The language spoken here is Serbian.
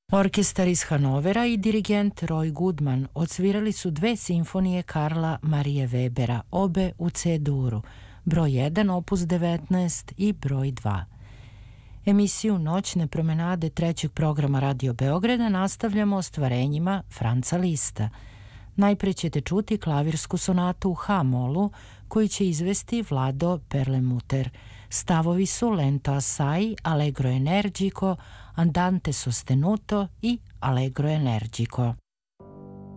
Orkestar iz Hanovera i dirigent Roy Goodman odsvirali su 2 simfonije Karla Marije Webera, obe u C-duru, broj 1 opus 19 i broj 2. Emisiju Noćne promenade trećeg programa Radio Beograda nastavljamo ostvarenjima Franca Lista. Najpre ćete čuti klavirsku sonatu u H-molu koju će izvesti Vlado Perlemuter. Stavovi su lento assai, allegro energico, andante sostenuto i allegro energico.